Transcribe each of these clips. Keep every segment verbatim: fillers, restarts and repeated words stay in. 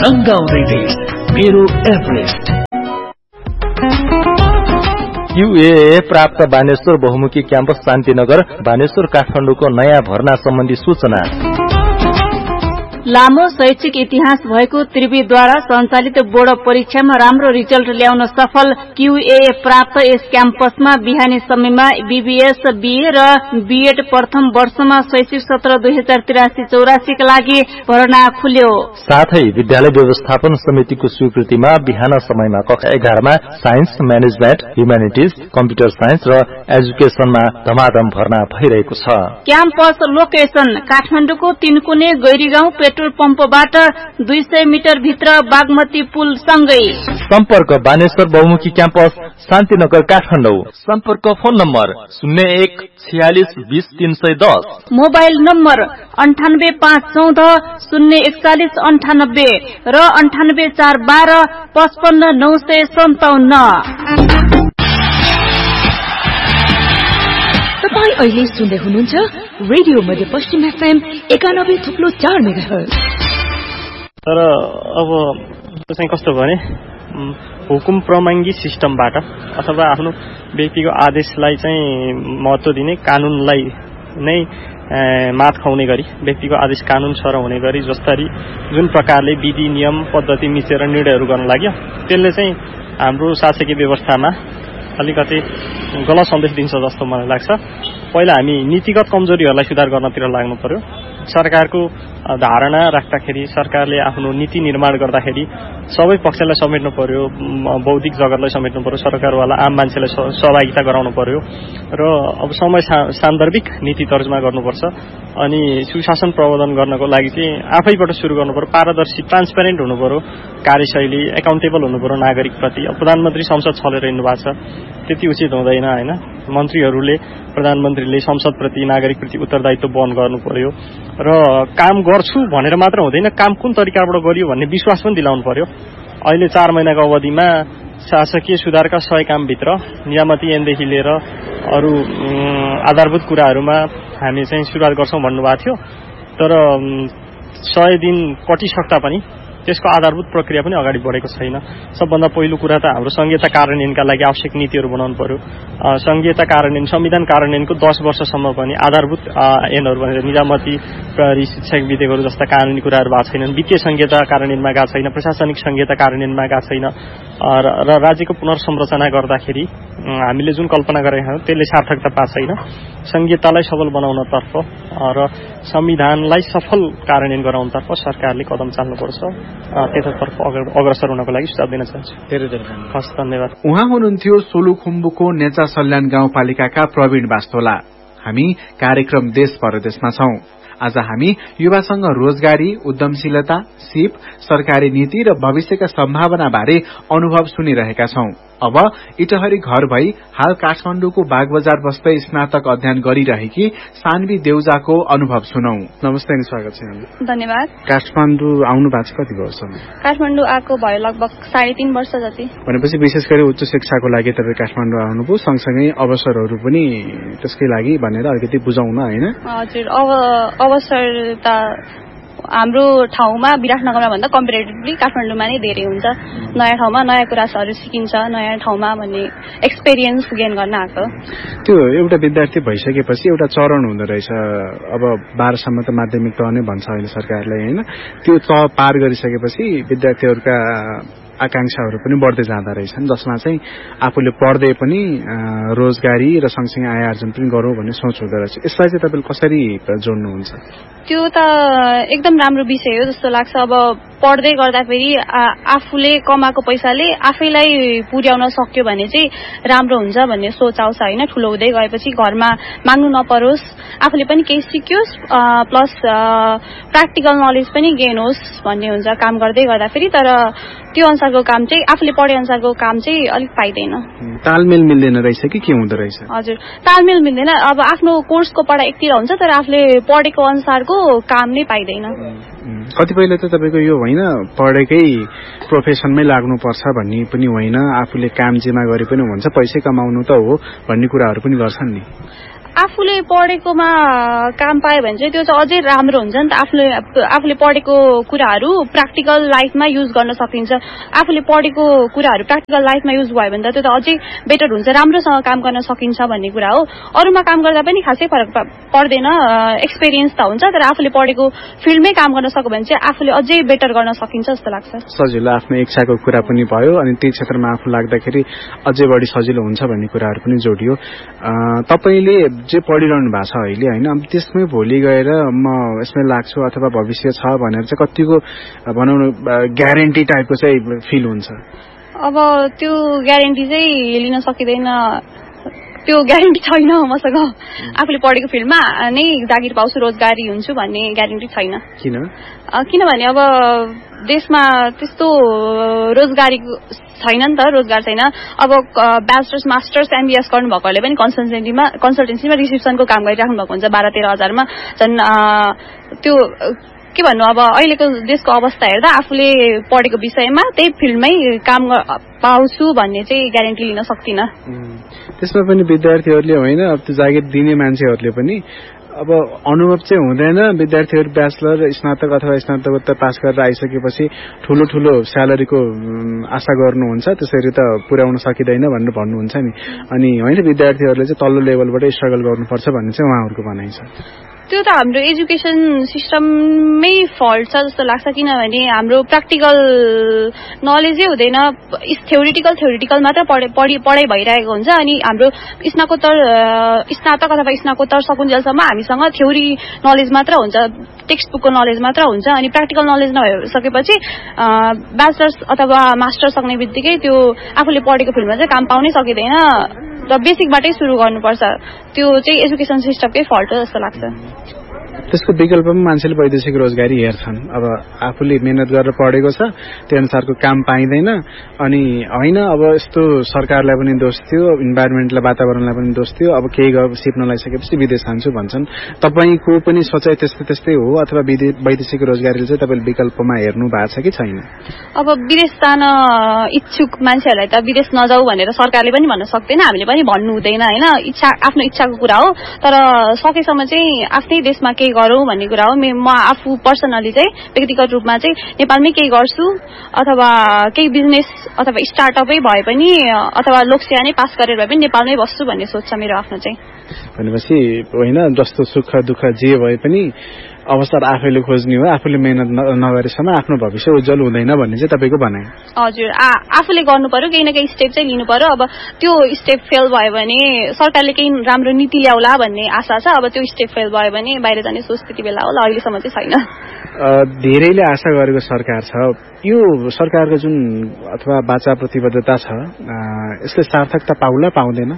रंगाउँदै देश मेरो Everest. QA प्राप्त बानेश्वर बहुमुखी क्याम्पस शान्तिनगर बानेश्वर काठमाडौँको नयाँ भर्ना सम्बन्धी सूचना। लामो शैक्षिक इतिहास भएको त्रिवीद्वारा सञ्चालित बोर्ड परीक्षामा राम्रो रिजल्ट ल्याउन सफल क्यूए प्राप्त यस क्याम्पसमा बिहानी समयमा बीबीएस बीए र बीएड प्रथम वर्षमा शैक्षिक सत्र दुई हजार त्रियासी चौरासीका लागि भर्ना खुल्यो। साथै विद्यालय व्यवस्थापन समितिको स्वीकृतिमा बिहान समयमा कक्षा एघारमा science, management, humanities, computer science र एजुकेशनमा धमाधम भर्ना भइरहेको छ। क्याम्पस लोकेसन काठमाडौँको तीनकुने गैरीगाउँ पेट्रोल पम्पबाट दुई सय मिटर भित्र बागमती पुल सँगै। सम्पर्क बानेश्वर बहुमुखी क्याम्पस शान्तिनगर काठमाडौँ। सम्पर्क फोन नम्बर शून्य एक छयालिस बीस तीन सय दस, मोबाइल नम्बर अन्ठानब्बे पाँच चौध शून्य एकचालिस अन्ठानब्बे र अन्ठानब्बे चार बाह्र पचपन्न नौ सय सन्ताउन्न। तपाईँ अहिले सुन्दै हुनुहुन्छ रेडियो मध्य पश्चिम एफएम एकानब्बे थुप्लो चार मेगाहर्ज। तर अब चाहिँ कस्तो भने हुकुम प्रमाङ्गी सिस्टमबाट अथवा आफ्नो व्यक्तिको आदेशलाई चाहिँ महत्त्व दिने, कानुनलाई नै मात खुवाउने गरी व्यक्तिको आदेश कानुन सर हुने गरी जसरी जुन प्रकारले विधि नियम पद्धति मिचेर निर्णयहरू गर्न लाग्यो त्यसले चाहिँ हाम्रो शासकीय व्यवस्थामा अलिकति गलत सन्देश दिन्छ जस्तो मलाई लाग्छ। पहिला हामी नीतिगत कमजोरीहरूलाई सुधार गर्नतिर लाग्नु पर्यो। सरकारको धारणा राख्दाखेरि, सरकारले आफ्नो नीति निर्माण गर्दाखेरि सबै पक्षलाई समेट्नु पर्यो, बौद्धिक जगतलाई समेट्नु पर्यो, सरकारवाला आम मान्छेलाई सहभागिता गराउनु पर्यो र अब समय सान्दर्भिक नीति तर्जमा गर्नुपर्छ। अनि सुशासन प्रवर्धन गर्नको लागि चाहिँ आफैबाट सुरु गर्नु पर्यो। पारदर्शी, ट्रान्सपेरेन्ट हुनु पर्यो कार्यशैली, एकाउन्टेबल हुनु पर्यो नागरिकप्रति। अब प्रधानमन्त्री संसद छलेर हिँड्नु भएको छ, त्यति उचित हुँदैन होइन। मन्त्रीहरूले, प्रधानमन्त्रीले संसदप्रति, नागरिकप्रति उत्तरदायित्व वहन गर्नु पर्यो र काम गर्छु भनेर मात्र हुँदैन, काम कुन तरिकाबाट गरियो भन्ने विश्वास पनि दिलाउनु पर्यो। अहिले चार महिनाको अवधिमा शासकीय सुधारका सय कामभित्र नियामती ऐनदेखि लिएर अरू आधारभूत कुराहरूमा हामी चाहिँ सुरुवात गर्छौँ भन्नुभएको थियो। तर सय दिन कटिसक्दा पनि त्यसको आधारभूत प्रक्रिया पनि अगाडि बढेको छैन। सबभन्दा पहिलो कुरा त हाम्रो संहिता कार्यान्वयनका लागि आवश्यक नीतिहरू बनाउनु पर्यो। संहिता कार्यान्वयन, संविधान कार्यान्वयनको दस वर्षसम्म पनि आधारभूत ऐनहरू भनेर निजामती प्रहरी, शिक्षक विधेयकहरू जस्ता कानुनी कुराहरू भएको छैनन्। वित्तीय संहिता कार्यान्वयनमा गएको छैन, प्रशासनिक संहिता कार्यान्वयनमा गएको छैन र राज्यको पुनर्संरचना गर्दाखेरि हामीले जुन कल्पना गरेका छौँ त्यसले सार्थकता पाएको छैन। संहितालाई सबल बनाउनतर्फ र संविधानलाई सफल कार्यान्वयन गराउनतर्फ सरकारले कदम चाल्नुपर्छ। त्यसतर्फ अग्रसर हुनको लागि सुझाव दिन चाहन्छु। धेरै धेरै हस्, धन्यवाद। उहाँ हुनुहुन्थ्यो सोलुखुम्बुको नेचा सल्यान गाउँपालिकाका प्रवीण वास्तोला। हामी कार्यक्रम देश परदेशमा छौं। आज हामी युवासँग रोजगारी, उद्यमशीलता, सिप, सरकारी नीति र भविष्यका सम्भावना बारे अनुभव सुनिरहेका छौं। अब इटहरी घर भई हाल काठमाडौँको बागबजार बस्दै स्नातक अध्ययन गरिरहेकी सान्वी देउजाको अनुभव सुनौ। नमस्ते अनि स्वागत छ। धन्यवाद। काठमाडौँ आउनु भएको छ कति वर्ष? काठमाडौँ आएको भयो लगभग साढे तीन वर्ष जति। भनेपछि विशेष गरी उच्च शिक्षाको लागि तपाईँ काठमाडौँ आउनुभयो, सँगसँगै अवसरहरू पनि त्यसकै लागि भनेर अलिकति बुझाउन होइन? हजुर, अवसर त हाम्रो ठाउँमा विराटनगरमा भन्दा कम्पेरिटिभली काठमाडौँमा नै धेरै हुन्छ। नयाँ ठाउँमा नयाँ कुराहरू सिकिन्छ, नयाँ ठाउँमा भन्ने एक्सपिरियन्स गेन गर्न आएको। त्यो एउटा विद्यार्थी भइसकेपछि एउटा चरण हुँदो रहेछ। अब बाह्रसम्म त माध्यमिक तह नै भन्छ अहिले सरकारले होइन, त्यो तह पार गरिसकेपछि विद्यार्थीहरूका आकांक्षाहरू पनि बढ्दै जाँदा रहेछन्, जसमा चाहिँ आफूले पढ्दै पनि रोजगारी र सँगसँगै आय आर्जन पनि गरौँ भन्ने सोच हुँदो रहेछ। यसलाई चाहिँ तपाईँले कसरी जोड्नुहुन्छ? त्यो त एकदम राम्रो विषय हो जस्तो लाग्छ। अब पढ्दै गर्दा फेरि आफूले कमाएको पैसाले आफैलाई पुर्याउन सक्यो भने चाहिँ राम्रो हुन्छ भन्ने सोच आउँछ होइन। ठुलो हुँदै गएपछि घरमा माग्नु नपरोस्, आफूले पनि केही सिक्योस्, प्लस प्र्याक्टिकल नलेज पनि गेन होस् भन्ने हुन्छ काम गर्दै गर्दा फेरि। तर त्यो अनुसारको काम चाहिँ, आफूले पढे अनुसारको काम चाहिँ अलिक पाइँदैन। तालमेल मिल्दैन रहेछ कि के हुँदो रहेछ? हजुर, तालमेल मिल्दैन। अब आफ्नो कोर्सको पढाइ एकतिर हुन्छ तर आफूले पढेको अनुसारको काम नै पाइँदैन। कतिपयले त तपाईँको यो होइन पढेकै प्रोफेसनमै लाग्नुपर्छ भन्ने पनि होइन, आफूले काम जेमा गरे पनि हुन्छ, पैसै कमाउनु त हो भन्ने कुराहरू पनि गर्छन् नि। आफूले पढेकोमा काम पायो भने चाहिँ त्यो चाहिँ अझै राम्रो हुन्छ नि त। आफूले आफूले पढेको कुराहरू प्र्याक्टिकल लाइफमा युज गर्न सकिन्छ। आफूले पढेको कुराहरू प्र्याक्टिकल लाइफमा युज भयो भने त त्यो त अझै बेटर हुन्छ, राम्रोसँग काम गर्न सकिन्छ भन्ने कुरा हो। अरूमा काम गर्दा पनि खासै फरक पर्दैन, एक्सपिरियन्स त हुन्छ, तर आफूले पढेको फिल्डमै काम गर्न सक्यो भने चाहिँ आफूले अझै बेटर गर्न सकिन्छ जस्तो लाग्छ। सजिलो आफ्नो इच्छाको कुरा पनि भयो अनि त्यही क्षेत्रमा आफू लाग्दाखेरि अझै बढी सजिलो हुन्छ भन्ने कुराहरू पनि जोडियो। तपाईँले जे पढिरहनु भएको छ अहिले होइन, अब त्यसमै भोलि गएर म यसमै लाग्छु अथवा भविष्य छ भनेर चाहिँ कतिको भनौँ न ग्यारेन्टी टाइपको चाहिँ फिल हुन्छ? अब त्यो ग्यारेन्टी चाहिँ लिन सकिँदैन, त्यो ग्यारेन्टी छैन मसँग। आफूले पढेको फिल्डमा नै जागिर पाउँछु, रोजगारी हुन्छु भन्ने ग्यारेन्टी छैन। किन? किनभने अब देशमा त्यस्तो रोजगारी छैन नि त, रोजगार छैन। अब ब्याचलर्स मास्टर्स एमबिएस गर्नुभएकोहरूले पनि कन्सल्टेन्सीमा कन्सल्टेन्सीमा रिसिप्सनको काम गरिराख्नु भएको हुन्छ बाह्र तेह्र हजारमा। झन् त्यो के भन्नु, अब अहिलेको देशको अवस्था हेर्दा आफूले पढेको विषयमा त्यही फिल्डमै काम पाउँछु भन्ने चाहिँ ग्यारेन्टी लिन सक्दिनँ। त्यसमा पनि विद्यार्थीहरूले होइन, अब त्यो जागिर दिने मान्छेहरूले पनि अब अनुभव चाहिँ हुँदैन। विद्यार्थीहरू ब्याचलर स्नातक अथवा स्नातकोत्तर पास गरेर आइसकेपछि ठुलो ठुलो स्यालेरीको आशा गर्नुहुन्छ, त्यसरी त पुर्याउन सकिँदैन भनेर भन्नुहुन्छ नि। अनि होइन विद्यार्थीहरूले चाहिँ तल्लो लेभलबाट स्ट्रगल गर्नुपर्छ भन्ने चाहिँ उहाँहरूको भनाइ छ। त्यो त हाम्रो एजुकेसन सिस्टममै फल्ट छ जस्तो लाग्छ, किनभने हाम्रो प्र्याक्टिकल नलेजै हुँदैन। थ्योरिटिकल थ्योरिटिकल मात्र पढे पढि पढाइ भइरहेको हुन्छ अनि हाम्रो स्नाकोत्तर स्नातक अथवा स्नाकोत्तर सकुन्जेलसम्म हामीसँग थ्योरी नलेज मात्र हुन्छ, टेक्स्ट बुकको नलेज मात्र हुन्छ। अनि प्र्याक्टिकल नलेज नभइसकेपछि ब्याचलर्स अथवा मास्टर सक्ने बित्तिकै त्यो आफूले पढेको फिल्डमा चाहिँ काम पाउनै सकिँदैन र बेसिकबाटै सुरु गर्नुपर्छ। त्यो चाहिँ एजुकेसन सिस्टमकै फल्ट हो जस्तो लाग्छ। त्यसको विकल्पमा मान्छेले वैदेशिक रोजगारी हेर्छन्। अब आफूले मेहनत गरेर पढेको छ त्यो अनुसारको काम पाइँदैन अनि होइन, अब यस्तो सरकारलाई पनि दोष थियो, इन्भाइरोमेन्टलाई वातावरणलाई पनि दोष थियो, अब केही सिप्न लगाइसकेपछि विदेश जान्छु भन्छन्। तपाईँको पनि सोचाइ त्यस्तै त्यस्तै हो अथवा वैदेशिक रोजगारीले चाहिँ तपाईँले विकल्पमा हेर्नु भएको छ कि छैन? अब विदेश जान इच्छुक मान्छेहरूलाई त विदेश नजाऊ भनेर सरकारले पनि भन्न सक्दैन, हामीले पनि भन्नु हुँदैन होइन, इच्छा आफ्नो इच्छाको कुरा हो। तर सकेसम्म चाहिँ आफ्नै देशमा केही गरौँ भन्ने कुरा हो। म आफू पर्सनली चाहिँ व्यक्तिगत रूपमा चाहिँ नेपालमै केही गर्छु अथवा केही बिजनेस अथवा स्टार्टअपै भए पनि अथवा लोकसेवा नै पास गरेर भए पनि नेपालमै बस्छु भन्ने सोच छ मेरो आफ्नो चाहिँ। भनेपछि होइन, जस्तो सुख दुःख जे भए पनि अवसर आफैले खोज्ने हो, आफूले मेहनत नगरेसम्म आफ्नो भविष्य उज्जवल हुँदैन भन्ने चाहिँ तपाईँको भनाइ? हजुर, आफूले गर्नु पर्यो, केही न केही स्टेप चाहिँ लिनु पर्यो। अब त्यो स्टेप फेल भयो भने सरकारले केही राम्रो नीति ल्याउला भन्ने आशा छ। अब त्यो स्टेप फेल भयो भने बाहिर जाने सोच त्यति बेला होला, अहिलेसम्म चाहिँ छैन। धेरैले आशा गरेको सरकार छ, यो सरकारको जुन अथवा बाचा प्रतिबद्धता छ यसले सार्थकता पाउला पाउँदैन?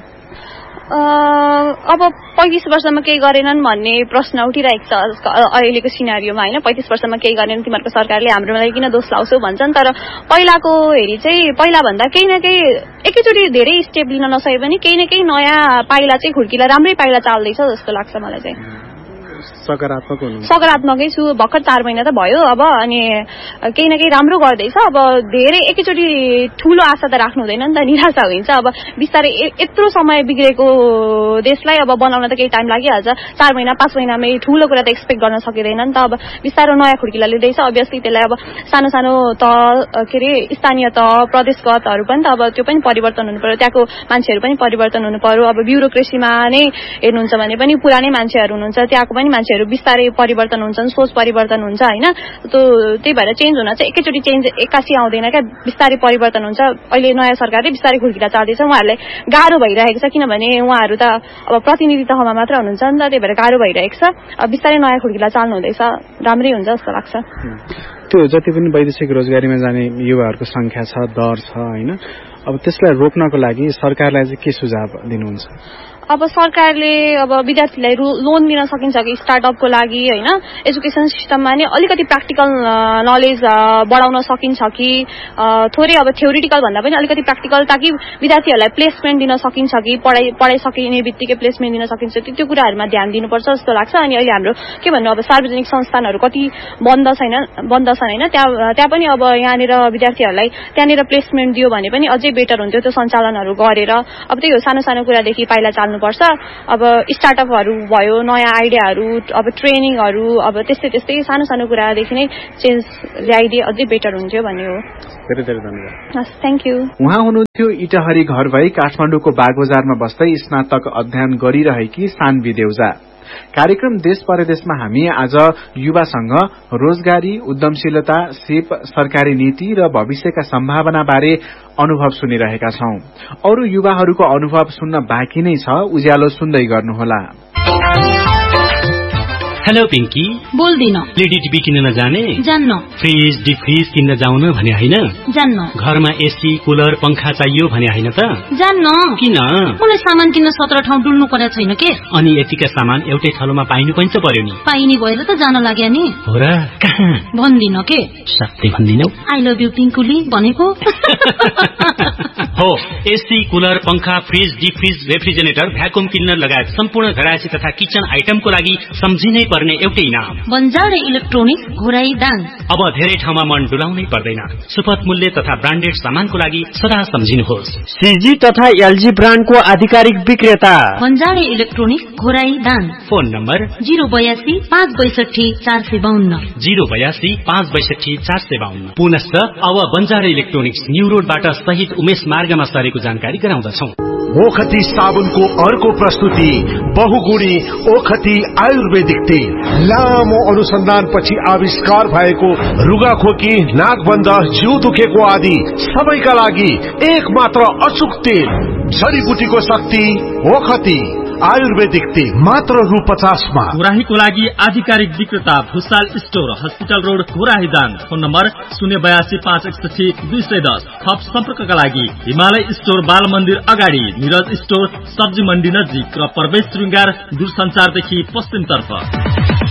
अब पैंतिस वर्षमा केही गरेनन् भन्ने प्रश्न उठिरहेको छ अहिलेको सिनारियोमा होइन। पैंतिस वर्षमा केही गरेनन् तिमीहरूको सरकारले, हाम्रो लागि किन दोष लाउँछौ भन्छन्। तर पहिलाको हेरी चाहिँ पहिला भन्दा केही न केही एकैचोटि धेरै स्टेप लिन नसके पनि केही न केही नयाँ पाइला चाहिँ खुड्किला राम्रै पाइला चाल्दैछ जस्तो लाग्छ मलाई चाहिँ। सकारात्मक हुनु? सकारात्मकै छु, भर्खर चार महिना त भयो अब, अनि केही न केही राम्रो गर्दैछ। अब धेरै एकैचोटि ठुलो आशा त राख्नु हुँदैन नि त, निराशा हुन्छ। अब बिस्तारै यत्रो समय बिग्रेको देशलाई अब बनाउन त केही टाइम लागिहाल्छ। चार महिना पाँच महिनामै ठुलो कुरा त एक्सपेक्ट गर्न सकिँदैन नि त। अब बिस्तारो नयाँ खुड्किला लिँदैछ, अभियसली त्यसलाई अब सानो सानो तह के अरे स्थानीय तह प्रदेशगतहरू पनि त अब त्यो पनि परिवर्तन हुनु पर्यो, त्यहाँको मान्छेहरू पनि परिवर्तन हुनु पर्यो। अब ब्युरोक्रेसीमा नै हेर्नुहुन्छ भने पनि पुरानै मान्छेहरू हुनुहुन्छ, त्यहाँको पनि मान्छेहरू बिस्तारै परिवर्तन हुन्छन्, सोच परिवर्तन हुन्छ होइन। त्यो त्यही भएर चेन्ज हुन चाहिँ एकैचोटि चेन्ज एक्कासी आउँदैन क्या, बिस्तारै परिवर्तन हुन्छ। अहिले नयाँ सरकारले बिस्तारै खुड्किला चाल्दैछ, उहाँहरूलाई गाह्रो भइरहेको छ किनभने उहाँहरू त अब प्रतिनिधि तहमा मात्र हुनुहुन्छ नि त, त्यही भएर गाह्रो भइरहेको छ। अब बिस्तारै नयाँ खुड्किला चाल्नु हुँदैछ, राम्रै हुन्छ जस्तो लाग्छ। त्यो जति पनि वैदेशिक रोजगारीमा जाने युवाहरूको संख्या छ, दर छ होइन, अब त्यसलाई रोक्नको लागि सरकारलाई चाहिँ के सुझाव दिनुहुन्छ? अब सरकारले अब विद्यार्थीलाई लोन दिन सकिन्छ कि स्टार्टअपको लागि होइन, एजुकेसन सिस्टममा नै अलिकति प्र्याक्टिकल नलेज बढाउन सकिन्छ कि थोरै अब थ्योरिटिकल भन्दा पनि अलिकति प्र्याक्टिकल, ताकि विद्यार्थीहरूलाई प्लेसमेन्ट दिन सकिन्छ कि पढाइ पढाइ सकिने बित्तिकै प्लेसमेन्ट दिन सकिन्छ, त्यो कुराहरूमा ध्यान दिनुपर्छ जस्तो लाग्छ। अनि अहिले हाम्रो के भन्नु अब सार्वजनिक संस्थानहरू कति बन्द छैन बन्द छन् होइन, त्यहाँ त्यहाँ पनि अब यहाँनिर विद्यार्थीहरूलाई त्यहाँनिर प्लेसमेन्ट दियो भने पनि अझै बेटर हुन्थ्यो, त्यो सञ्चालनहरू गरेर। अब त्यही हो, सानो सानो कुरादेखि पाइला चाल्नुपर्छ। अब स्टार्टअपहरू भयो, नयाँ आइडियाहरू, अब ट्रेनिङहरू, अब त्यस्तै त्यस्तै सानो सानो कुरादेखि नै चेन्ज ल्याइदिए अझै बेटर हुन्थ्यो भन्ने हो। धेरै धेरै धन्यवाद। हस्, थ्याङ्क यू। उहाँ हुनुहुन्थ्यो इटहरी घर भई काठमाडौँको बागबजारमा बस्दै स्नातक अध्ययन गरिरहेकी सान्वी देउजा। कार्यक्रम देश परदेशमा हामी आज युवासँग रोजगारी, उद्यमशीलता, सिप, सरकारी नीति र भविष्यका सम्भावना बारे अनुभव सुनिरहेका छौं। अरू युवाहरूको अनुभव सुन्न बाँकी नै छ, उज्यालो सुन्दै गर्नुहोला। हेलो पिंकी, बोल्दिन। एलईडी टिभी किन्न नजाने? जान्न। फ्रिज डिफ्रिज किन्न जाउन भने होइन? जान्न। घरमा एसी कुलर पंखा चाहियो भने होइन त? जान्न। किन? मलाई सामान किन्न सत्र ठाउँ डुल्नु पर्या छैन के? अनि यतिका सामान एउटै ठाउँमा पाइनु पनि त पर्यो नि। पाइने भएर त जान लाग्या नि। हो र? कहाँ? भन्दिन के? सत्य भन्दिनौ? आई लभ यू पिंकुली भनेको। हो, एसी कुलर पंखा फ्रिज डिफ्रिज रेफ्रिजरेटर भ्याकुम क्लिनर लगायत सम्पूर्ण घरायसी तथा किचन आइटमको लागि सम्झिनै पर्ने एउटै नाम बन्जारे इलेक्ट्रोनिक्स घोराई दाङ। अब धेरै ठाउँमा मन डुलाउनै पर्दैन। सुपथ मूल्य तथा ब्रान्डेड सामानको लागि सदा सम्झिनुहोस्। सीजी तथा एलजी ब्रान्डको आधिकारिक विक्रेता बन्जारे electronics Ghorahi Dang. Phone number zero बयासी पाँच बैसठी चार सय बाहन्न जीरो बयासी पाँच बैसठी चार सय बाहन्न। पुनश्च अब बन्जारे इलेक्ट्रोनिक्स न्यू रोडबाट सहित उमेश मार्गमा सरेको जानकारी गराउँदछौ। ओखती साबुनको अर्को प्रस्तुति बहुगुणी ओखती आयुर्वेदिक तेल। लामो अनुसन्धानपछि आविष्कार भएको रुगाखोकी, नाकबन्द, जिउ दुखेको आदि सबैका लागि एक मात्र अचुक तेल। जडीबुटीको शक्ति ओखती आयुर्वेदिक तेल मात्र रु पचासमा। घोराहीको लागि आधिकारिक विक्रेता Bhusal store, hospital road, Ghorahi Dang. Phone number शून्य बयासी पाँच एकसठी दुई सय दस। थप सम्पर्कका लागि हिमालय स्टोर बाल मन्दिर अगाडि, निरज स्टोर सब्जी मण्डी नजिक र प्रवेश श्रृंगार दूरसञ्चारदेखि पश्चिमतर्फ।